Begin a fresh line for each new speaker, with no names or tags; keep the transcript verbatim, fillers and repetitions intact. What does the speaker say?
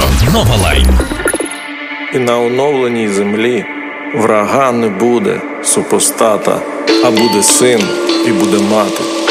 Новолайн.
І на оновленій землі врага не буде супостата, а буде син і буде мати.